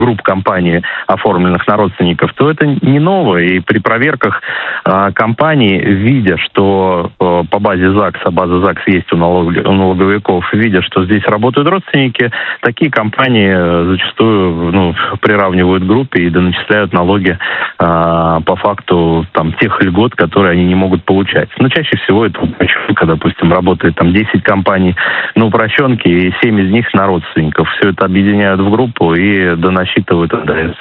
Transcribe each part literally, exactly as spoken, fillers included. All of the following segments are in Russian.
групп компаний, оформленных на родственников, то это не новое. И при проверках э, компаний, видя, что э, по базе ЗАГСа, база ЗАГС есть у, налог, у налоговиков, видя, что здесь работают родственники, такие компании э, зачастую ну, приравнивают к группе и доначисляют налоги э, по факту там, тех льгот, которые они не могут получать. Но чаще всего это упрощенка, допустим, работает там десять компаний на упрощенке, и семь из них на родственников. Все это объединяют в группу и доносят считывают эн дэ эс.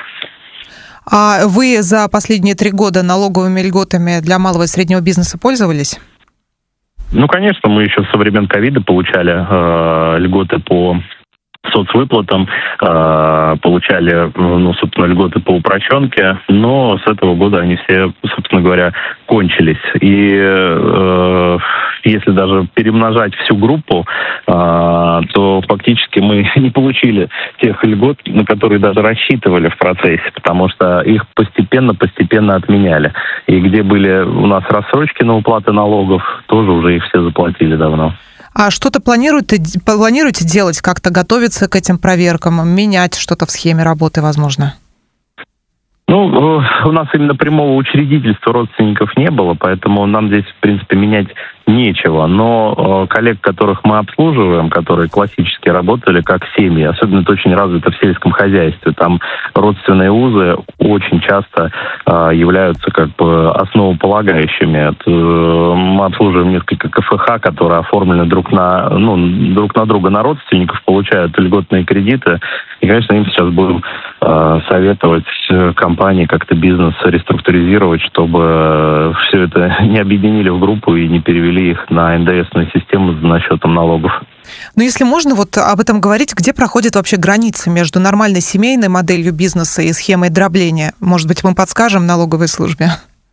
А вы за последние три года налоговыми льготами для малого и среднего бизнеса пользовались? Ну, конечно, мы еще со времен ковида получали э, льготы по соцвыплатам, э, получали, ну, собственно, льготы по упрощенке, но с этого года они все, собственно говоря, кончились. И э, если даже перемножать всю группу, э, то фактически мы не получили тех льгот, на которые даже рассчитывали в процессе, потому что их постепенно-постепенно отменяли. И где были у нас рассрочки на уплаты налогов, тоже уже их все заплатили давно. А что-то планируете, планируете делать, как-то готовиться к этим проверкам, менять что-то в схеме работы, возможно? Ну, у нас именно прямого учредительства родственников не было, поэтому нам здесь, в принципе, менять нечего. Но коллег, которых мы обслуживаем, которые классически работали как семьи, особенно это очень развито в сельском хозяйстве, там родственные узы очень часто э, являются как бы основополагающими. Это, э, мы обслуживаем несколько ка эф ха, которые оформлены друг на, ну, друг на друга на родственников, получают льготные кредиты. И, конечно, им сейчас будем э, советовать компании как-то бизнес реструктуризировать, чтобы все это не объединили в группу и не перевели их на эн дэ эсную систему с насчетом налогов. Ну, если можно вот об этом говорить, где проходит вообще граница между нормальной семейной моделью бизнеса и схемой дробления? Может быть, мы подскажем налоговой службе?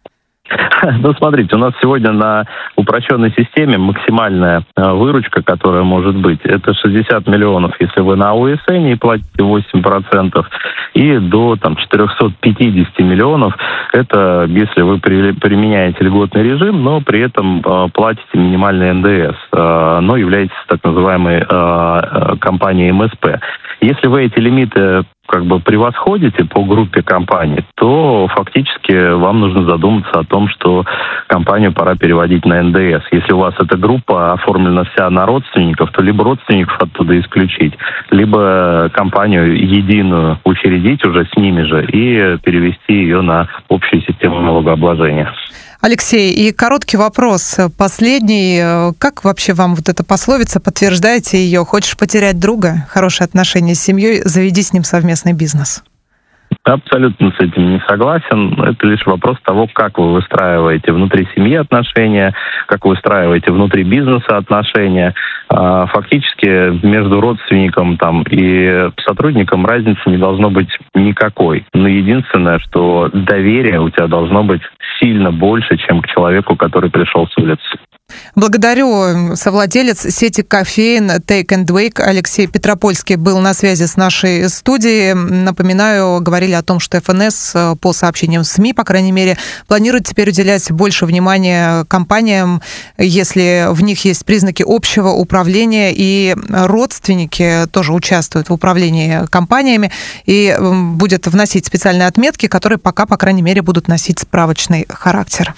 Ну, смотрите, у нас сегодня на упрощенной системе максимальная выручка, которая может быть, это шестьдесят миллионов, если вы на о эс эн платите восемь процентов, и до там, четыреста пятьдесят миллионов, это если вы при, применяете льготный режим, но при этом э, платите минимальный эн дэ эс, э, но являетесь так называемой э, компанией эм эс пэ. Если вы эти лимиты как бы превосходите по группе компаний, то фактически вам нужно задуматься о том, что компанию пора переводить на эн дэ эс. Если у вас эта группа оформлена вся на родственников, то либо родственников оттуда исключить, либо компанию единую учредить уже с ними же и перевести ее на общую систему налогообложения. Алексей, и короткий вопрос, последний. Как вообще вам вот эта пословица, подтверждаете ее? Хочешь потерять друга, хорошие отношения с семьей, заведи с ним совместный бизнес? Абсолютно с этим не согласен. Это лишь вопрос того, как вы выстраиваете внутри семьи отношения, как вы выстраиваете внутри бизнеса отношения. Фактически между родственником там, и сотрудником разницы не должно быть никакой. Но единственное, что доверие у тебя должно быть сильно больше, чем к человеку, который пришел с улицы. Благодарю. Совладелец сети кофеин Take and Wake Алексей Петропольский был на связи с нашей студией. Напоминаю, говорили о том, что эф эн эс, по сообщениям СМИ, по крайней мере, планирует теперь уделять больше внимания компаниям, если в них есть признаки общего управления, и родственники тоже участвуют в управлении компаниями, и будет вносить специальные отметки, которые пока, по крайней мере, будут носить справочный характер.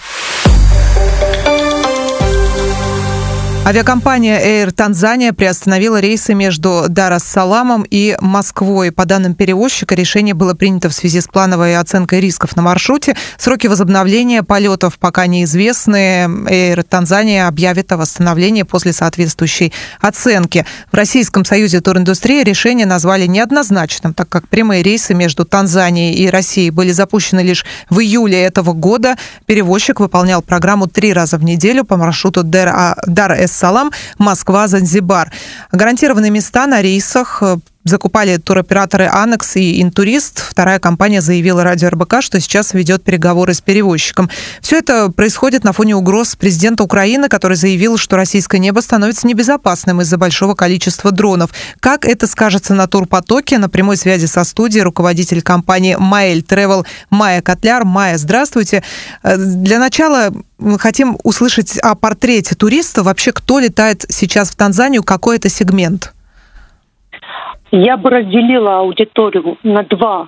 Авиакомпания Air Tanzania приостановила рейсы между Дар-эс-Саламом и Москвой. По данным перевозчика, решение было принято в связи с плановой оценкой рисков на маршруте. Сроки возобновления полетов пока неизвестны. Air Tanzania объявит о восстановлении после соответствующей оценки. В Российском союзе туриндустрии решение назвали неоднозначным, так как прямые рейсы между Танзанией и Россией были запущены лишь в июле этого года. Перевозчик выполнял программу три раза в неделю по маршруту Дар-эс-Салам, Москва-Занзибар. Гарантированные места на рейсах закупали туроператоры «Анекс» и «Интурист». Вторая компания заявила радио эр бэ ка, что сейчас ведет переговоры с перевозчиком. Все это происходит на фоне угроз президента Украины, который заявил, что российское небо становится небезопасным из-за большого количества дронов. Как это скажется на турпотоке? На прямой связи со студией руководитель компании «Маэль Тревел» Майя Котляр. Майя, здравствуйте. Для начала мы хотим услышать о портрете туриста. Вообще, кто летает сейчас в Танзанию, какой это сегмент? Я бы разделила аудиторию на два